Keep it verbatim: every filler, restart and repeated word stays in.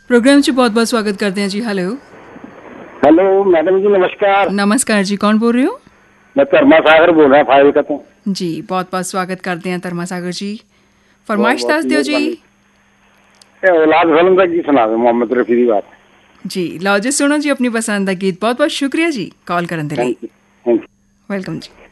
Programme च बहुत बहुत स्वागत करते हैं जी। हेलो हेलो मैडम जी, नमस्कार। नमस्कार जी, कौन बोल रहे हो? मैं धर्मा सागर बोल रहा फाइल का तो जी बहुत बहुत स्वागत करते हैं धर्मा सागर जी। फरमाइश दस दियो जी। औलाद फिल्म का गीत सुना दो, मोहम्मद रफी की बात जी। लो जी सुनो जी अपनी पसंद का गीत। बहुत बहुत शुक्रिया जी कॉल करने के लिए। Thank you thank you welcome ji.